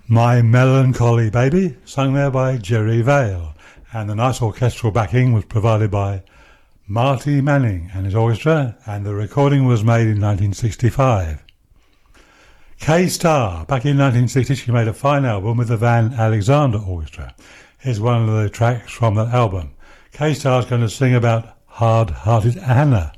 My Melancholy Baby, sung there by Jerry Vale, and the nice orchestral backing was provided by Marty Manning and his orchestra, and the recording was made in 1965. Kay Starr, back in 1960, she made a fine album with the Van Alexander Orchestra. Here's one of the tracks from that album. Kay Starr's going to sing about Hard-Hearted Hannah.